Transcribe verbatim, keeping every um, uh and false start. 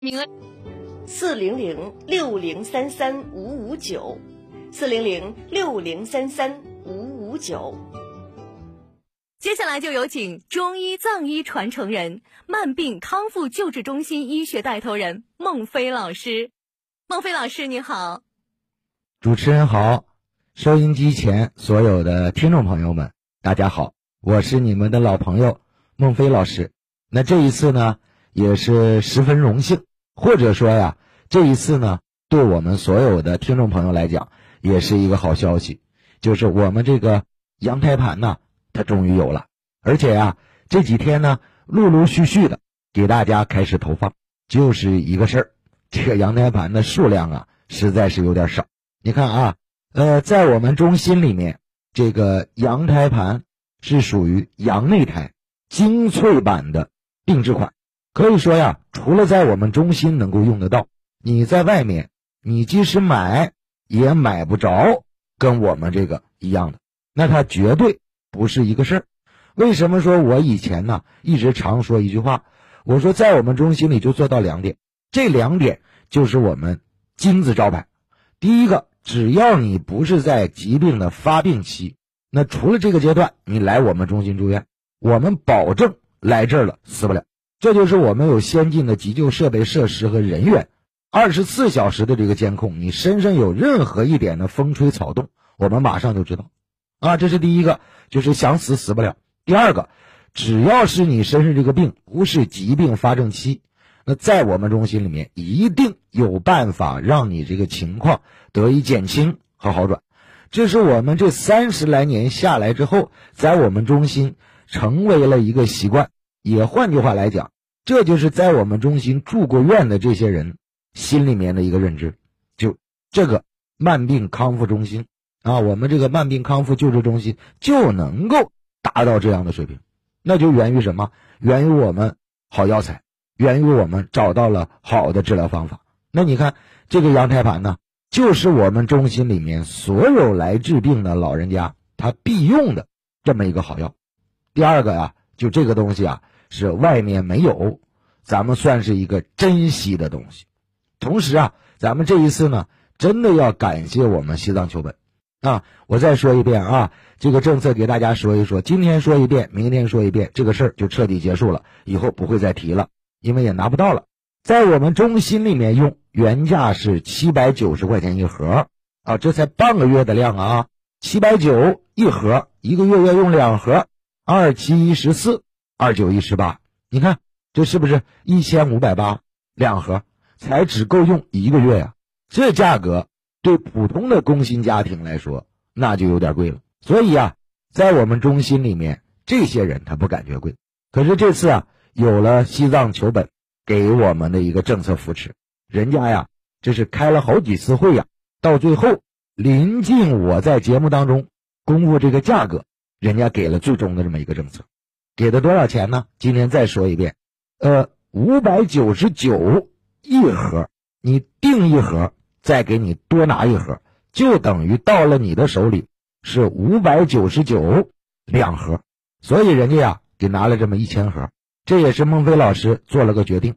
名额四零零六零三三五五九，四零零六零三三五五九。 接下来就有请中医藏医传承人、慢病康复救治中心医学带头人孟飞老师。孟飞老师你好。 主持人好，收音机前所有的听众朋友们大家好，我是你们的老朋友孟飞老师。那这一次呢也是十分荣幸，或者说呀这一次呢对我们所有的听众朋友来讲也是一个好消息，就是我们这个羊胎盘呢它终于有了，而且呀这几天呢陆陆续续的给大家开始投放，就是一个事儿，这个羊胎盘的数量啊实在是有点少。你看啊呃，在我们中心里面，这个羊胎盘是属于羊内胎精粹版的定制款，可以说呀除了在我们中心能够用得到，你在外面你即使买也买不着跟我们这个一样的，那它绝对不是一个事儿。为什么说我以前呢一直常说一句话，我说在我们中心里就做到两点，这两点就是我们金字招牌。第一个，只要你不是在疾病的发病期，那除了这个阶段你来我们中心住院，我们保证来这儿了死不了。这就是我们有先进的急救设备设施和人员，二十四小时的这个监控，你身上有任何一点的风吹草动我们马上就知道啊，这是第一个，就是想死死不了。第二个，只要是你身上这个病不是疾病发症期，那在我们中心里面一定有办法让你这个情况得以减轻和好转。这是我们这三十来年下来之后在我们中心成为了一个习惯，也换句话来讲，这就是在我们中心住过院的这些人心里面的一个认知，就这个慢病康复中心啊，我们这个慢病康复救治中心就能够达到这样的水平。那就源于什么？源于我们好药材，源于我们找到了好的治疗方法。那你看这个羊胎盘呢，就是我们中心里面所有来治病的老人家他必用的这么一个好药。第二个呀，就这个东西啊是外面没有，咱们算是一个珍惜的东西。同时啊咱们这一次呢真的要感谢我们西藏求本啊！我再说一遍啊，这个政策给大家说一说，今天说一遍，明天说一遍，这个事儿就彻底结束了，以后不会再提了，因为也拿不到了。在我们中心里面用原价是七百九十块钱一盒啊，这才半个月的量啊，七百九一盒，一个月要用两盒，二七一十四，二九一十八，你看这是不是一千五百八两盒，才只够用一个月呀？这价格对普通的工薪家庭来说那就有点贵了。所以啊在我们中心里面这些人他不感觉贵，可是这次啊有了西藏求本给我们的一个政策扶持，人家呀这是开了好几次会呀，到最后临近我在节目当中公布这个价格，人家给了最终的这么一个政策，给的多少钱呢？今天再说一遍，呃五百九十九一盒，你订一盒再给你多拿一盒，就等于到了你的手里是五百九十九两盒，所以人家呀给拿了这么一千盒。这也是孟飞老师做了个决定，